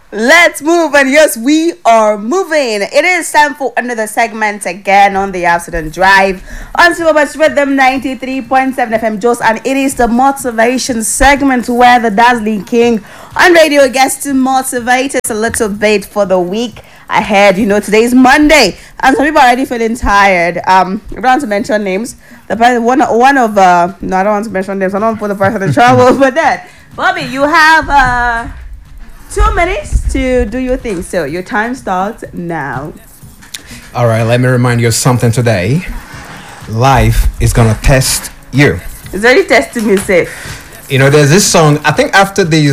Let's move, and yes, we are moving. It is time for another segment again on the Afternoon Drive on Superbus Rhythm 93.7 FM Jos, and it is the motivation segment where the dazzling king on radio gets to motivate us a little bit for the week ahead. You know, today's Monday, and some people are already feeling tired. I don't want to mention names. The person, one of no, I don't want to mention names. I don't want to put the person in trouble. But then, Bobby, you have 2 minutes to do your thing. So your time starts now. All right, let me remind you of something today. Life is gonna test you. It's already testing me safe. You know, there's this song. I think after these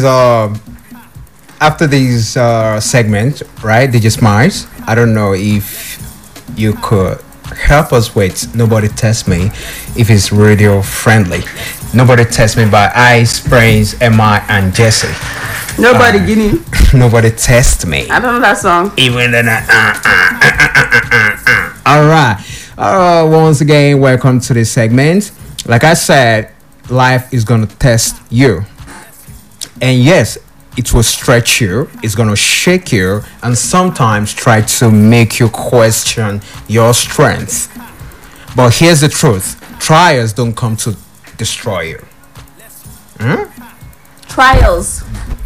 segments, right? DJ Smiles. I don't know if you could help us with "Nobody Test Me" if it's radio friendly. "Nobody Test Me" by Ice, Brains, Emma, and Jesse. Nobody Guinea. Nobody test me. I don't know that song. Even then, all right. Once again, welcome to this segment. Like I said, life is gonna test you, and yes, it will stretch you. It's gonna shake you, and sometimes try to make you question your strength. But here's the truth: trials don't come to destroy you. Trials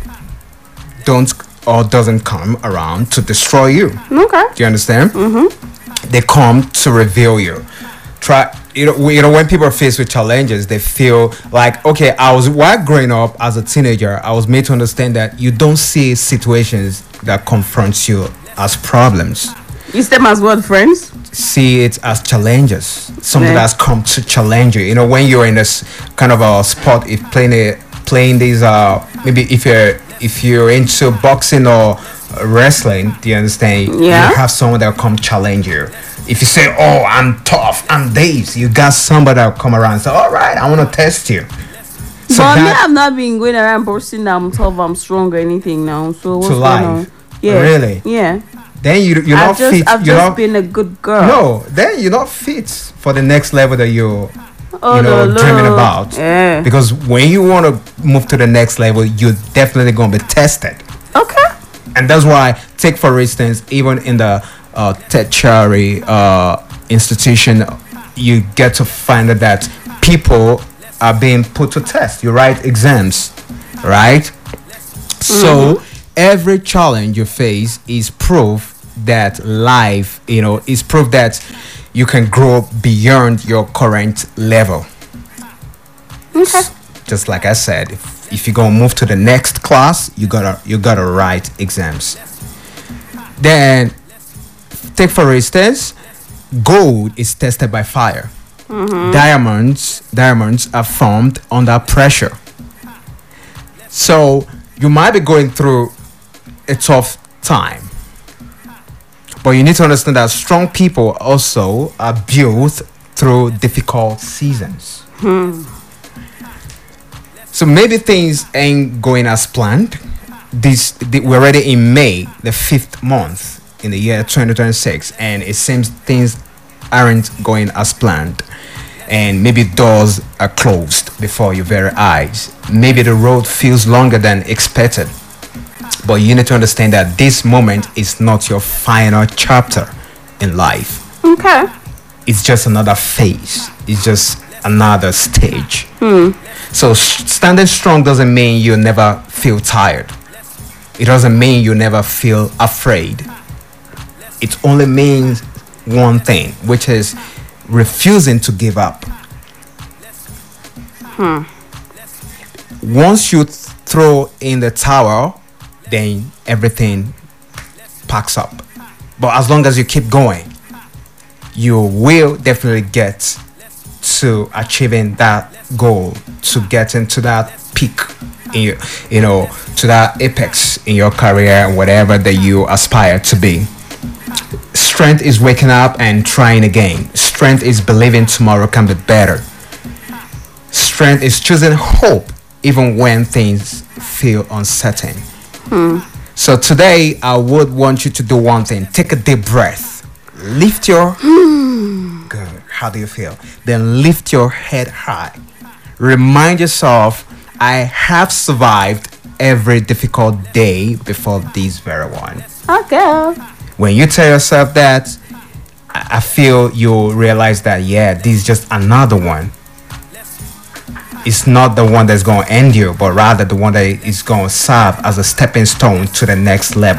doesn't come around to destroy you. Okay. Do you understand? Mm-hmm. They come to reveal you. When people are faced with challenges, they feel like, okay, while growing up as a teenager, I was made to understand that you don't see situations that confront you as problems. You see them as what, friends? See it as challenges, something that's come to challenge you. You know, when you're in this kind of a sport, if playing these maybe if you're into boxing or wrestling, do you understand? Yeah. You have someone that will come challenge you. If you say, "Oh, I'm tough, I'm Dave," you got somebody that will come around and say, "All right, I want to test you." So but me, I've not been going around boasting that I'm tough, I'm strong or anything now. So what's going on? Yeah. Really? Yeah. Then you're not fit. I've just been a good girl. No, then you're not fit for the next level that you're Lord. dreaming about. Yeah. Because when you want to move to the next level, you're definitely going to be tested. Okay. And that's why, take for instance, even in the tertiary institution, you get to find out that people are being put to test. You write exams, right? Mm-hmm. So every challenge you face is proof that life, is proof that you can grow beyond your current level. Okay. Just like I said, if you're gonna move to the next class, you gotta write exams. Then, take for instance, gold is tested by fire. Mm-hmm. Diamonds are formed under pressure. So you might be going through a tough time, but you need to understand that strong people also are built through difficult seasons. So maybe things ain't going as planned. We're already in May, the 5th month in the year 2026, and it seems things aren't going as planned. And maybe doors are closed before your very eyes. Maybe the road feels longer than expected. But you need to understand that this moment is not your final chapter in life. Okay. It's just another phase. It's just another stage. So standing strong doesn't mean you never feel tired. It doesn't mean you never feel afraid. It only means one thing, which is refusing to give up. Once you throw in the towel, then everything packs up. But as long as you keep going, you will definitely get to achieving that goal, to getting to that peak in your, to that apex in your career and whatever that you aspire to be. Strength is waking up and trying again. Strength is believing tomorrow can be better. Strength is choosing hope even when things feel uncertain. So today I would want you to do one thing. Take a deep breath. Lift your good. How do you feel? Then lift your head high. Remind yourself, I have survived every difficult day before this very one. Okay. When you tell yourself that, I feel you'll realize that, yeah, this is just another one. It's not the one that's going to end you, but rather the one that is going to serve as a stepping stone to the next level.